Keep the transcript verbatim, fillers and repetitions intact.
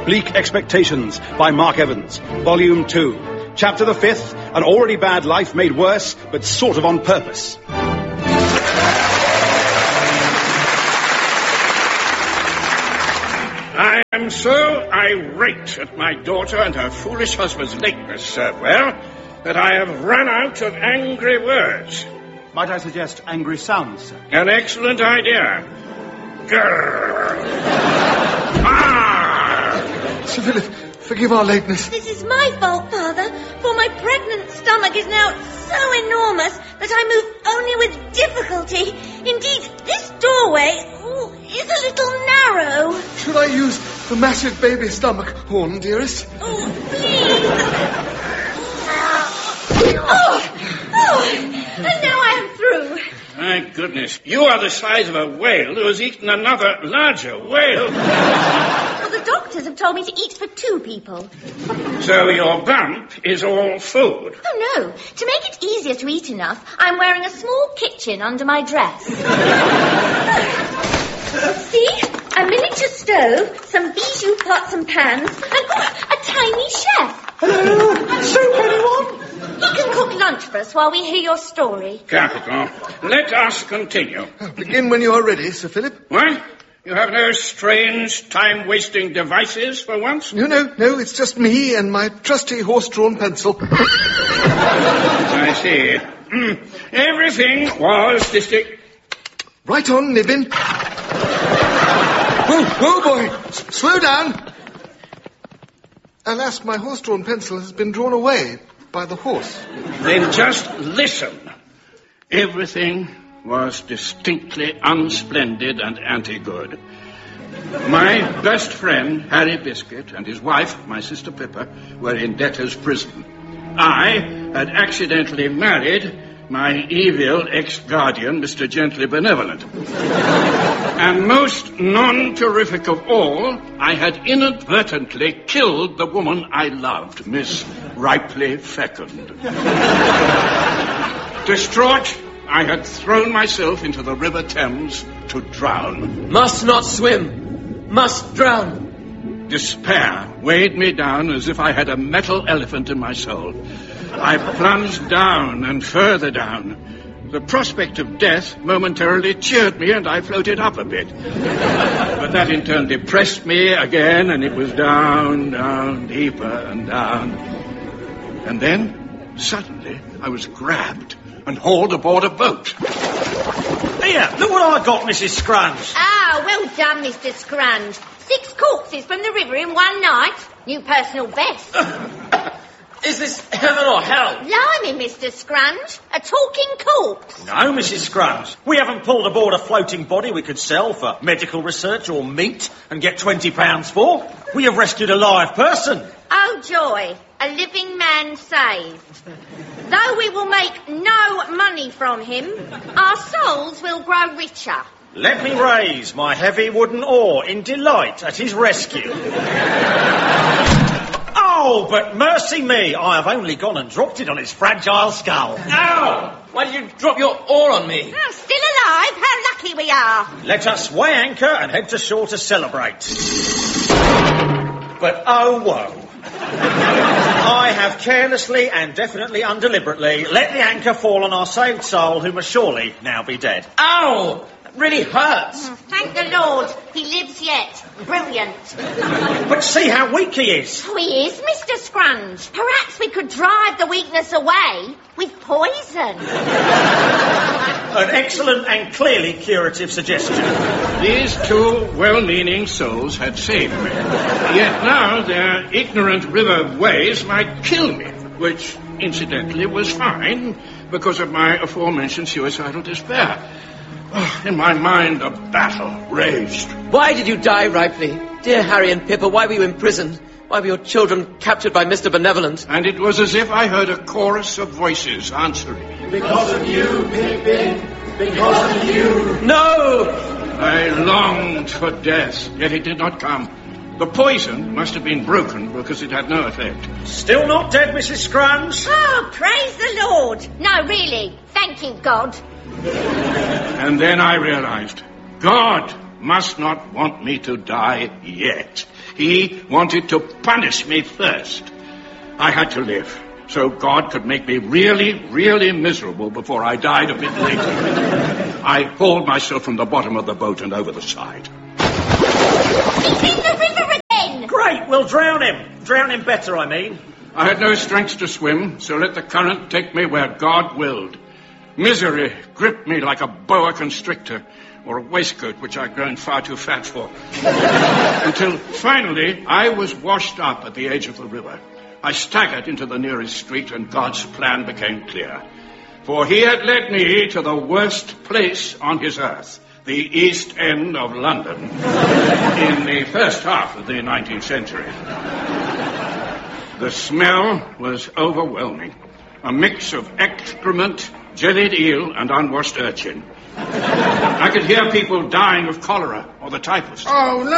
Bleak Expectations by Mark Evans, Volume two. Chapter the fifth, An Already Bad Life Made Worse, but sort of on purpose. I am so irate at my daughter and her foolish husband's lateness, Sir Well, that I have run out of angry words. Might I suggest angry sounds, sir? An excellent idea. Grrr. Ah! Sir Philip, forgive our lateness. This is my fault, Father, for my pregnant stomach is now so enormous that I move only with difficulty. Indeed, this doorway ooh, is a little narrow. Should I use the massive baby stomach horn, dearest? Oh, please. Oh, oh, and now I am through. My goodness, you are the size of a whale who has eaten another larger whale. Well, the doctors have told me to eat for two people. So your bump is all food? Oh, no. To make it easier to eat enough, I'm wearing a small kitchen under my dress. See? A miniature stove, some bijou pots and pans, and oh, a tiny chef. Hello, soup, anyone? You can cook lunch for us while we hear your story. Capital. Let us continue. Begin when you are ready, Sir Philip. What? You have no strange, time-wasting devices for once? No, no, no, it's just me and my trusty horse-drawn pencil. I see. Mm. Everything was distinct. Right on, Nibbin. Oh, oh, boy. S- slow down. Alas, my horse-drawn pencil has been drawn away by the horse. Then just listen. Everything was distinctly unsplendid and anti-good. My best friend, Harry Biscuit, and his wife, my sister Pippa, were in debtor's prison. I had accidentally married my evil ex-guardian, Mister Gently Benevolent. And most non-terrific of all, I had inadvertently killed the woman I loved, Miss Ripley Fecund. Distraught, I had thrown myself into the River Thames to drown. Must not swim. Must drown. Despair weighed me down as if I had a metal elephant in my soul. I plunged down and further down. The prospect of death momentarily cheered me and I floated up a bit. But that in turn depressed me again, and it was down, down, deeper and down. And then, suddenly, I was grabbed and hauled aboard a boat. Here, look what I got, Missus Scrunch. Ah, well done, Mister Scrunch. Six corpses from the river in one night. New personal best. Is this heaven or hell? Blimey, Mister Scrunch. A talking corpse. No, Missus Scrunch. We haven't pulled aboard a floating body we could sell for medical research or meat and get twenty pounds for. We have rescued a live person. Oh, joy. A living man saved. Though we will make no money from him, our souls will grow richer. Let me raise my heavy wooden oar in delight at his rescue. Oh, but mercy me, I have only gone and dropped it on his fragile skull. Ow! Why did you drop your oar on me? Oh, still alive? How lucky we are. Let us weigh anchor and head to shore to celebrate. But oh woe. I have carelessly and definitely undeliberately let the anchor fall on our saved soul, who must surely now be dead. Ow! That really hurts. Oh, thank the Lord, he lives yet. Brilliant. But see how weak he is. Oh, he is, Mister Scrunch. Perhaps we could drive the weakness away with poison. An excellent and clearly curative suggestion. These two well-meaning souls had saved me. Yet now their ignorant river ways might kill me, which, incidentally, was fine because of my aforementioned suicidal despair. Oh, in my mind, a battle raged. Why did you die, Ripley? Dear Harry and Pippa, why were you imprisoned? Why were your children captured by Mister Benevolent? And it was as if I heard a chorus of voices answering. Because of you, Pippin. Because of you. No! I longed for death, yet it did not come. The poison must have been broken because it had no effect. Still not dead, Missus Scrunch? Oh, praise the Lord. No, really. Thank you, God. And then I realized God must not want me to die yet. He wanted to punish me first. I had to live, so God could make me really, really miserable before I died a bit later. I hauled myself from the bottom of the boat and over the side. He's in the river again! Great, we'll drown him. Drown him better, I mean. I had no strength to swim, so let the current take me where God willed. Misery gripped me like a boa constrictor, or a waistcoat which I'd grown far too fat for. Until finally I was washed up at the edge of the river. I staggered into the nearest street and God's plan became clear. For he had led me to the worst place on his earth, the East End of London, in the first half of the nineteenth century. The smell was overwhelming. A mix of excrement, jellied eel, and unwashed urchin. I could hear people dying of cholera or the typhus. Oh, no!